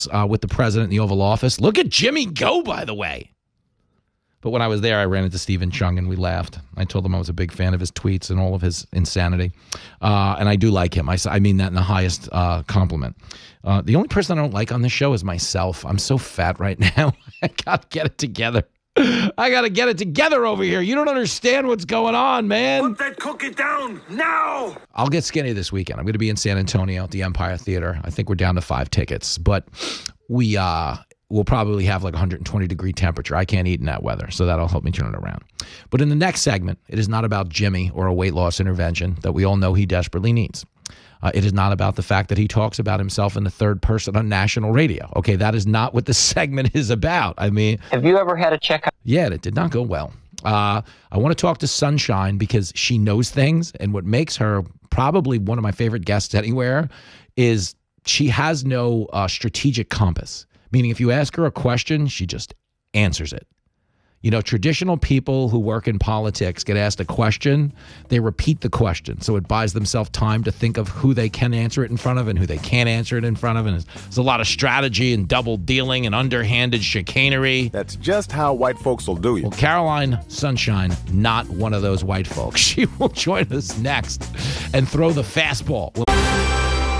with the president in the Oval Office. Look at Jimmy go, by the way. But when I was there, I ran into Stephen Chung, and we laughed. I told him I was a big fan of his tweets and all of his insanity. And I do like him. I mean that in the highest compliment. The only person I don't like on this show is myself. I'm so fat right now. I got to get it together. I got to get it together over here. You don't understand what's going on, man. Put that cookie down now. I'll get skinny this weekend. I'm going to be in San Antonio at the Empire Theater. I think we're down to 5 tickets. But we'll probably have like 120-degree temperature. I can't eat in that weather, so that'll help me turn it around. But in the next segment, it is not about Jimmy or a weight loss intervention that we all know he desperately needs. It is not about the fact that he talks about himself in the third person on national radio. Okay, that is not what the segment is about. I mean, have you ever had a checkup? Yeah, it did not go well. I want to talk to Sunshine because she knows things, and what makes her probably one of my favorite guests anywhere is she has no strategic compass. Meaning if you ask her a question, she just answers it. You know, traditional people who work in politics get asked a question, they repeat the question. So it buys themselves time to think of who they can answer it in front of and who they can't answer it in front of. And there's a lot of strategy and double dealing and underhanded chicanery. That's just how white folks will do you. Well, Caroline Sunshine, not one of those white folks. She will join us next and throw the fastball.